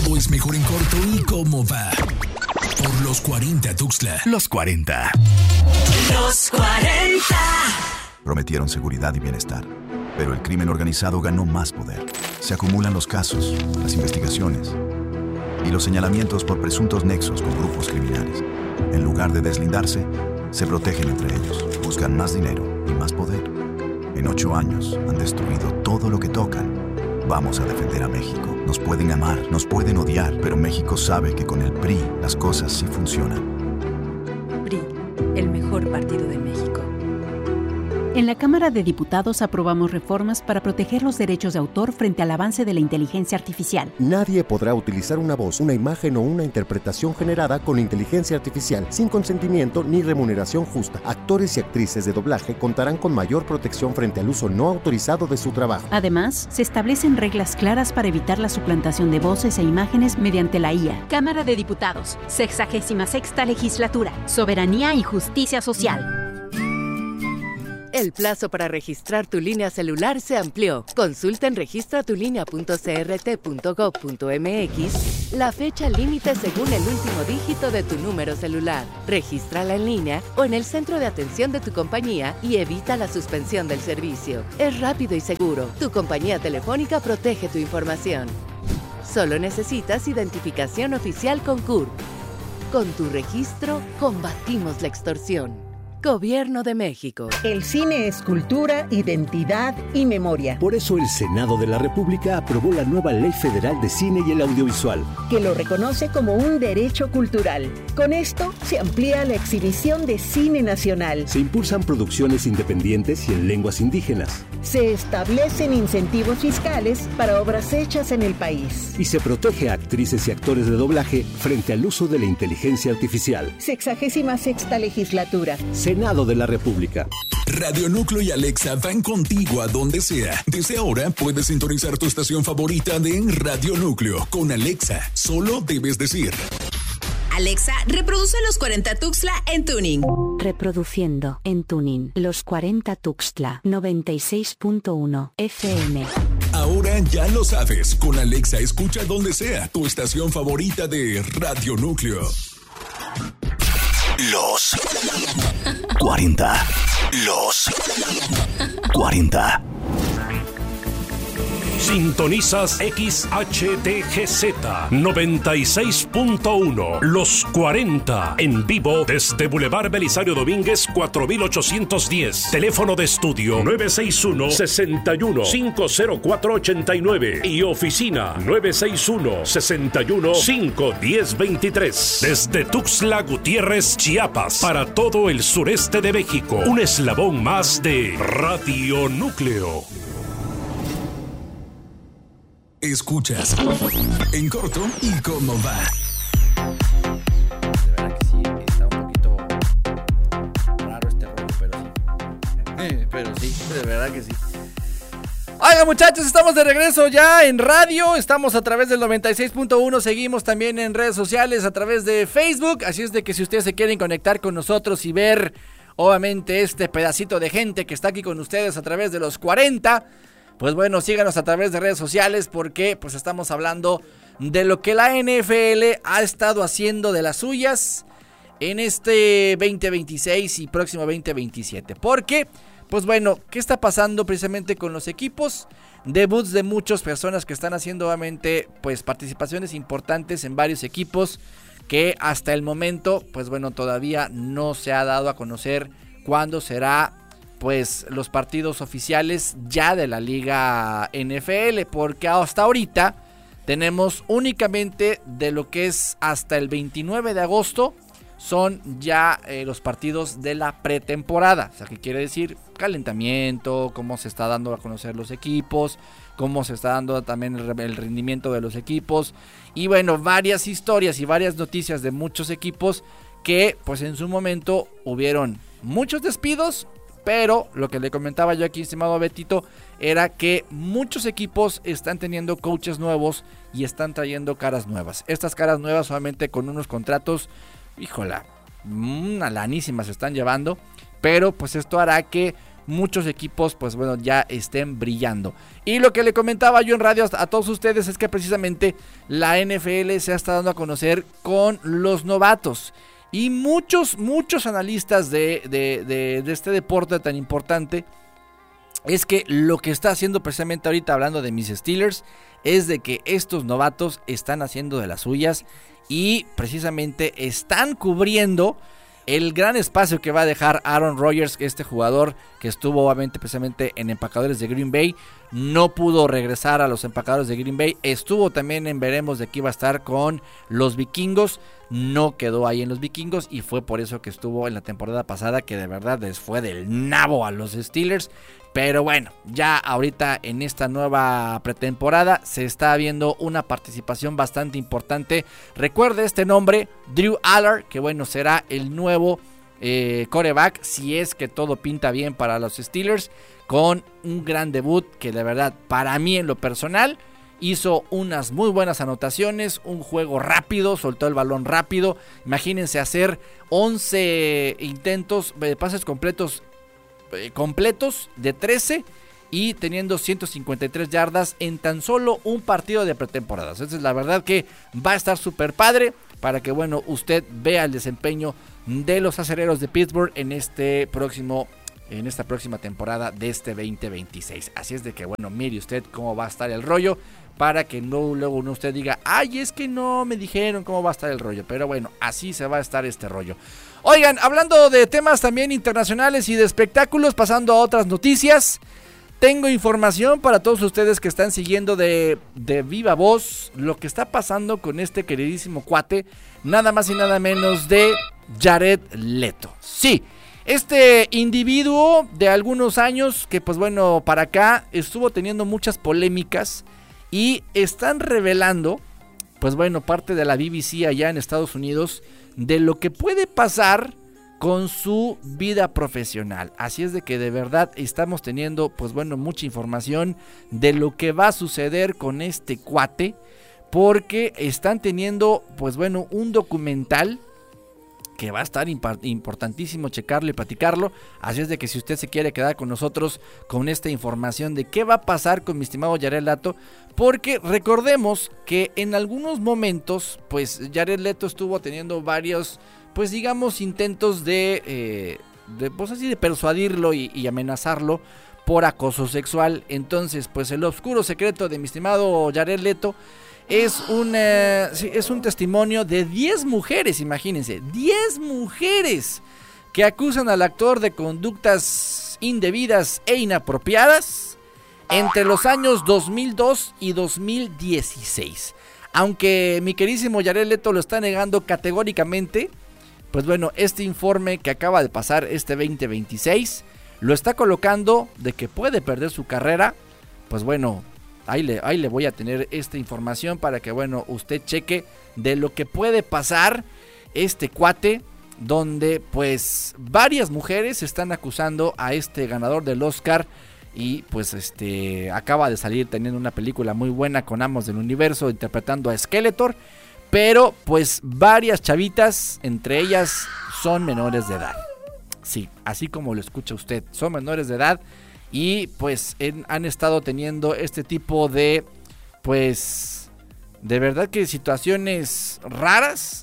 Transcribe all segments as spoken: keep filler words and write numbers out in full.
Todo es mejor en corto y cómo va. Por los cuarenta Tuxtla. Los cuarenta. Los cuarenta. Prometieron seguridad y bienestar, pero el crimen organizado ganó más poder. Se acumulan los casos, las investigaciones y los señalamientos por presuntos nexos con grupos criminales. En lugar de deslindarse, se protegen entre ellos, buscan más dinero y más poder. En ocho años han destruido todo lo que tocan. Vamos a defender a México. Nos pueden amar, nos pueden odiar, pero México sabe que con el P R I las cosas sí funcionan. P R I, el mejor partido de México. En la Cámara de Diputados aprobamos reformas para proteger los derechos de autor frente al avance de la inteligencia artificial. Nadie podrá utilizar una voz, una imagen o una interpretación generada con inteligencia artificial sin consentimiento ni remuneración justa. Actores y actrices de doblaje contarán con mayor protección frente al uso no autorizado de su trabajo. Además, se establecen reglas claras para evitar la suplantación de voces e imágenes mediante la I A. Cámara de Diputados, sexagésima sexta legislatura, soberanía y justicia social. El plazo para registrar tu línea celular se amplió. Consulta en registra tu línea punto c r t punto gov punto m x la fecha límite según el último dígito de tu número celular. Regístrala en línea o en el centro de atención de tu compañía y evita la suspensión del servicio. Es rápido y seguro. Tu compañía telefónica protege tu información. Solo necesitas identificación oficial con C U R P. Con tu registro, combatimos la extorsión. Gobierno de México. El cine es cultura, identidad y memoria. Por eso el Senado de la República aprobó la nueva Ley Federal de Cine y el Audiovisual, que lo reconoce como un derecho cultural. Con esto se amplía la exhibición de cine nacional. Se impulsan producciones independientes y en lenguas indígenas. Se establecen incentivos fiscales para obras hechas en el país. Y se protege a actrices y actores de doblaje frente al uso de la inteligencia artificial. Sexagésima sexta legislatura. Senado de la República. Radio Núcleo y Alexa van contigo a donde sea. Desde ahora puedes sintonizar tu estación favorita de Radio Núcleo. Con Alexa, solo debes decir: Alexa, reproduce Los cuarenta Tuxtla en Tuning. Reproduciendo en Tuning Los cuarenta Tuxtla noventa y seis punto uno F M. Ahora ya lo sabes. Con Alexa escucha donde sea tu estación favorita de Radio Núcleo. Los cuarenta. Los cuarenta. Sintonizas X H D G Z noventa y seis punto uno, Los cuarenta, en vivo desde Boulevard Belisario Domínguez cuatro mil ochocientos diez. Teléfono de estudio nueve seis uno, seis uno, cinco cero cuatro ocho nueve y oficina nueve seis uno, seis uno, cinco uno cero dos tres. Desde Tuxtla Gutiérrez, Chiapas, para todo el sureste de México. Un eslabón más de Radio Núcleo. Escuchas en corto y cómo va. De verdad que sí, está un poquito raro este rollo, pero sí. Eh, pero sí, de verdad que sí. Oiga, muchachos, estamos de regreso ya en radio. Estamos a través del noventa y seis punto uno. Seguimos también en redes sociales a través de Facebook. Así es de que si ustedes se quieren conectar con nosotros y ver, obviamente, este pedacito de gente que está aquí con ustedes a través de los cuarenta, pues bueno, síganos a través de redes sociales porque pues estamos hablando de lo que la N F L ha estado haciendo de las suyas en este veinte veintiséis y próximo veinte veintisiete. Porque, pues bueno, ¿qué está pasando precisamente con los equipos? Debuts de muchas personas que están haciendo obviamente pues participaciones importantes en varios equipos que hasta el momento, pues bueno, todavía no se ha dado a conocer cuándo será pues los partidos oficiales ya de la Liga N F L, porque hasta ahorita tenemos únicamente de lo que es hasta el veintinueve de agosto, son ya eh, los partidos de la pretemporada, o sea, que quiere decir calentamiento, cómo se está dando a conocer los equipos, cómo se está dando también el, el rendimiento de los equipos, y bueno, varias historias y varias noticias de muchos equipos que pues en su momento hubieron muchos despidos. Pero lo que le comentaba yo aquí, estimado Betito, era que muchos equipos están teniendo coaches nuevos y están trayendo caras nuevas. Estas caras nuevas solamente con unos contratos, híjola, una lanísima se están llevando. Pero pues esto hará que muchos equipos pues bueno ya estén brillando. Y lo que le comentaba yo en radio a todos ustedes es que precisamente la N F L se ha estado dando a conocer con los novatos. Y muchos, muchos analistas de, de, de, de este deporte tan importante es que lo que está haciendo precisamente ahorita, hablando de mis Steelers, es de que estos novatos están haciendo de las suyas y precisamente están cubriendo el gran espacio que va a dejar Aaron Rodgers, este jugador que estuvo obviamente precisamente en Empacadores de Green Bay, no pudo regresar a los Empacadores de Green Bay, estuvo también en veremos de que iba a estar con los Vikingos, no quedó ahí en los Vikingos y fue por eso que estuvo en la temporada pasada, que de verdad les fue del nabo a los Steelers. Pero bueno, ya ahorita en esta nueva pretemporada se está viendo una participación bastante importante. Recuerde este nombre, Drew Aller, que bueno, será el nuevo eh, quarterback, si es que todo pinta bien para los Steelers, con un gran debut que de verdad para mí en lo personal hizo unas muy buenas anotaciones, un juego rápido, soltó el balón rápido. Imagínense hacer once intentos de pases completos completos de trece y teniendo ciento cincuenta y tres yardas en tan solo un partido de pretemporada. Entonces la verdad que va a estar súper padre para que bueno usted vea el desempeño de los acereros de Pittsburgh en este próximo en esta próxima temporada de este veinte veintiséis. Así es de que bueno, mire usted cómo va a estar el rollo para que no luego no usted diga, ay, es que no me dijeron cómo va a estar el rollo. Pero bueno, así se va a estar este rollo. Oigan, hablando de temas también internacionales y de espectáculos, pasando a otras noticias, tengo información para todos ustedes que están siguiendo de, de viva voz lo que está pasando con este queridísimo cuate, nada más y nada menos de Jared Leto. Sí, este individuo de algunos años que pues bueno, para acá estuvo teniendo muchas polémicas y están revelando, pues bueno, parte de la B B C allá en Estados Unidos, de lo que puede pasar con su vida profesional. Así es de que de verdad estamos teniendo pues bueno mucha información de lo que va a suceder con este cuate, porque están teniendo pues bueno un documental que va a estar importantísimo checarlo y platicarlo. Así es de que si usted se quiere quedar con nosotros con esta información de qué va a pasar con mi estimado Jared Leto, porque recordemos que en algunos momentos pues Jared Leto estuvo teniendo varios pues digamos intentos de, eh, de pues así de persuadirlo y, y amenazarlo por acoso sexual. Entonces pues el oscuro secreto de mi estimado Jared Leto es un, eh, es un testimonio de diez mujeres, imagínense, diez mujeres que acusan al actor de conductas indebidas e inapropiadas entre los años dos mil dos y dos mil dieciséis. Aunque mi queridísimo Jared Leto lo está negando categóricamente, pues bueno, este informe que acaba de pasar este veinte veintiséis lo está colocando de que puede perder su carrera. Pues bueno, Ahí le, ahí le voy a tener esta información para que, bueno, usted cheque de lo que puede pasar este cuate, donde pues varias mujeres están acusando a este ganador del Oscar y pues este acaba de salir teniendo una película muy buena con Amos del Universo interpretando a Skeletor, pero pues varias chavitas, entre ellas son menores de edad. Sí, así como lo escucha usted, son menores de edad. Y pues en, han estado teniendo este tipo de, pues, de verdad que situaciones raras.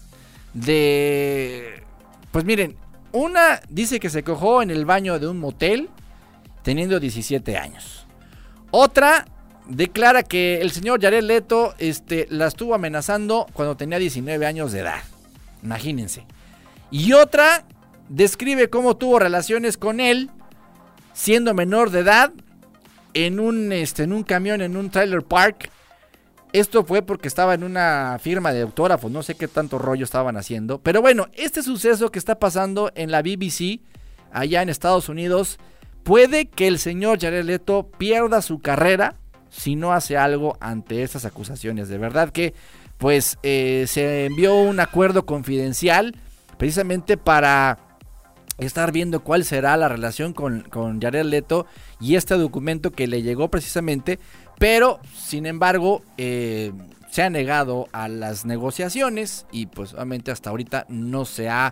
De, pues miren, una dice que se cojó en el baño de un motel teniendo diecisiete años. Otra declara que el señor Jared Leto este, la estuvo amenazando cuando tenía diecinueve años de edad. Imagínense. Y otra describe cómo tuvo relaciones con él siendo menor de edad, en un, este, en un camión, en un trailer park. Esto fue porque estaba en una firma de autógrafos, no sé qué tanto rollo estaban haciendo. Pero bueno, este suceso que está pasando en la B B C, allá en Estados Unidos, puede que el señor Jared Leto pierda su carrera si no hace algo ante estas acusaciones. De verdad que, pues, eh, se envió un acuerdo confidencial precisamente para estar viendo cuál será la relación con, con Jared Leto y este documento que le llegó precisamente, pero sin embargo eh, se ha negado a las negociaciones y pues obviamente hasta ahorita no se ha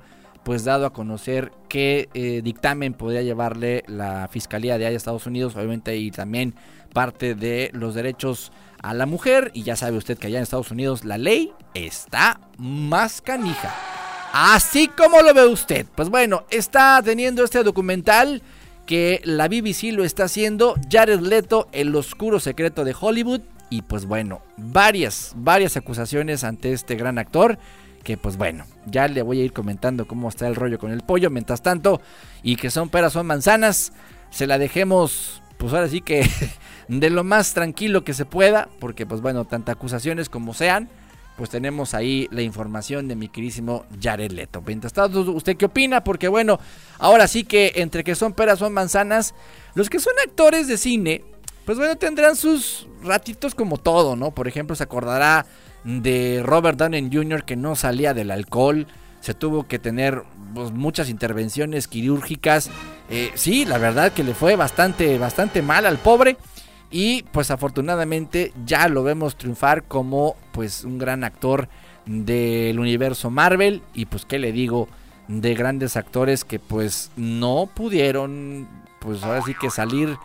pues dado a conocer qué eh, dictamen podría llevarle la Fiscalía de allá de Estados Unidos, obviamente, y también parte de los derechos a la mujer. Y ya sabe usted que allá en Estados Unidos la ley está más canija. Así como lo ve usted. Pues bueno, está teniendo este documental que la B B C lo está haciendo, Jared Leto, el oscuro secreto de Hollywood. Y pues bueno, varias, varias acusaciones ante este gran actor, que pues bueno, ya le voy a ir comentando cómo está el rollo con el pollo. Mientras tanto, y que son peras, son manzanas, se la dejemos, pues ahora sí que de lo más tranquilo que se pueda, porque pues bueno, tantas acusaciones como sean, pues tenemos ahí la información de mi queridísimo Jared Leto. Mientras tanto, ¿usted qué opina? Porque bueno, ahora sí que entre que son peras, son manzanas, los que son actores de cine, pues bueno, tendrán sus ratitos como todo, ¿no? Por ejemplo, se acordará de Robert Downey junior que no salía del alcohol, se tuvo que tener pues, muchas intervenciones quirúrgicas, eh, sí, la verdad que le fue bastante, bastante mal al pobre, y pues afortunadamente ya lo vemos triunfar como pues un gran actor del universo Marvel, y pues qué le digo, de grandes actores que pues no pudieron, pues ahora sí que salir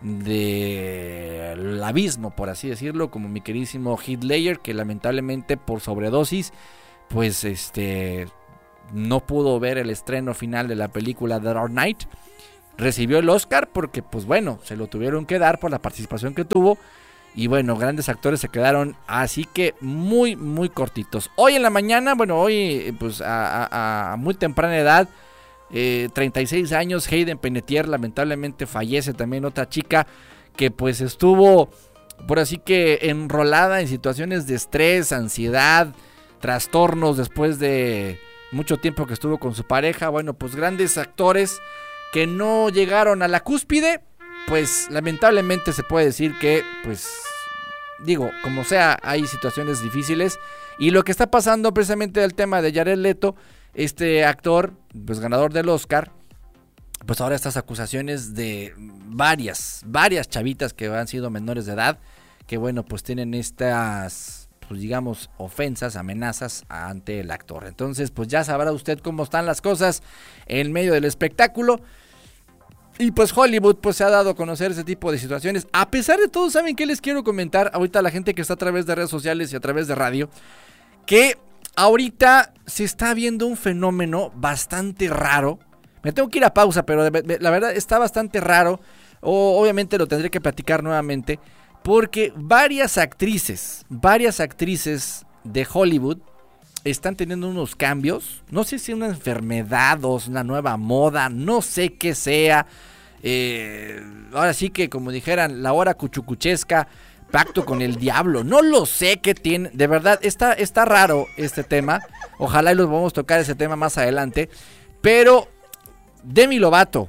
del abismo, por así decirlo, como mi queridísimo Heath Ledger, que lamentablemente por sobredosis pues este no pudo ver el estreno final de la película The Dark Knight. Recibió el Oscar porque pues bueno, se lo tuvieron que dar por la participación que tuvo, y bueno, grandes actores se quedaron así que muy muy cortitos. Hoy en la mañana, bueno, hoy pues a, a, a muy temprana edad, Eh, treinta y seis años, Hayden Panettiere lamentablemente fallece, también otra chica que pues estuvo por así que enrolada en situaciones de estrés, ansiedad, trastornos después de mucho tiempo que estuvo con su pareja. Bueno, pues grandes actores que no llegaron a la cúspide, pues lamentablemente se puede decir que pues digo, como sea, hay situaciones difíciles, y lo que está pasando precisamente del tema de Jared Leto, este actor, pues ganador del Oscar, pues ahora estas acusaciones de varias, varias chavitas que han sido menores de edad, que bueno, pues tienen estas, pues digamos, ofensas, amenazas ante el actor. Entonces, pues ya sabrá usted cómo están las cosas en medio del espectáculo. Y pues Hollywood pues se ha dado a conocer ese tipo de situaciones. A pesar de todo, ¿saben qué les quiero comentar ahorita a la gente que está a través de redes sociales y a través de radio? Que ahorita se está viendo un fenómeno bastante raro. Me tengo que ir a pausa, pero la verdad está bastante raro. O, obviamente lo tendré que platicar nuevamente, porque varias actrices, varias actrices de Hollywood están teniendo unos cambios. No sé si una enfermedad o una nueva moda, no sé qué sea. Eh, ahora sí que, como dijeran, la hora cuchucuchesca, pacto con el diablo, no lo sé qué tiene, de verdad está, está raro este tema. Ojalá y los vamos a tocar ese tema más adelante. Pero Demi Lovato,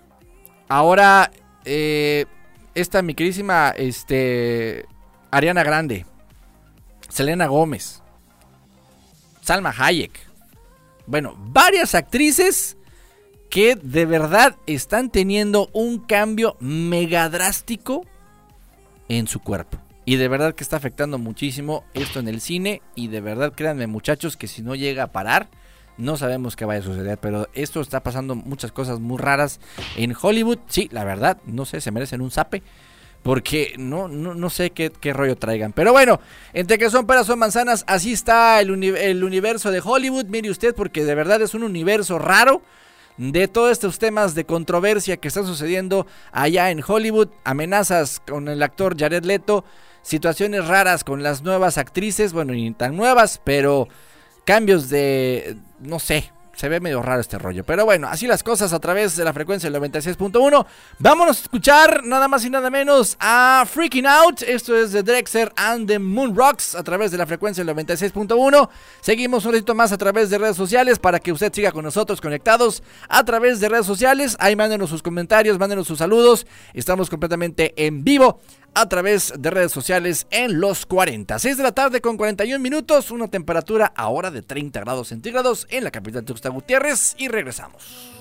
ahora eh, esta mi queridísima este, Ariana Grande, Selena Gómez, Salma Hayek, bueno, varias actrices que de verdad están teniendo un cambio mega drástico en su cuerpo, y de verdad que está afectando muchísimo esto en el cine. Y de verdad, créanme muchachos, que si no llega a parar, no sabemos qué vaya a suceder. Pero esto está pasando muchas cosas muy raras en Hollywood. Sí, la verdad, no sé, se merecen un zape, porque no, no, no sé qué, qué rollo traigan. Pero bueno, entre que son peras son manzanas, así está el, uni- el universo de Hollywood. Mire usted, porque de verdad es un universo raro de todos estos temas de controversia que están sucediendo allá en Hollywood. Amenazas con el actor Jared Leto, situaciones raras con las nuevas actrices, bueno, ni tan nuevas, pero cambios de, no sé, se ve medio raro este rollo. Pero bueno, así las cosas a través de la frecuencia del noventa y seis punto uno. Vámonos a escuchar nada más y nada menos a Freaking Out. Esto es de Drexler and the Moon Rocks a través de la frecuencia del noventa y seis punto uno. Seguimos un ratito más a través de redes sociales para que usted siga con nosotros conectados a través de redes sociales. Ahí mándenos sus comentarios, mándenos sus saludos. Estamos completamente en vivo a través de redes sociales en los cuarenta. seis de la tarde con cuarenta y un minutos, una temperatura ahora de treinta grados centígrados en la capital Tuxtla Gutiérrez, y regresamos.